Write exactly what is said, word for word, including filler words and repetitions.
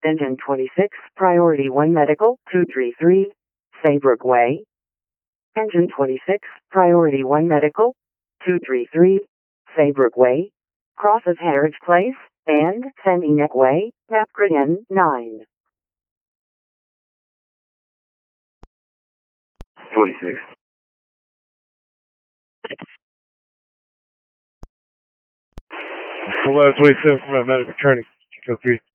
Engine twenty-six, Priority one Medical, two three three, Saybrook Way. Engine twenty-six, Priority one Medical, two three three, Saybrook Way, crosses Harridge Place, and Sandy Neck Way, Napgridian, nine. twenty-six. Hello, twenty-seven from my medical training. Go three.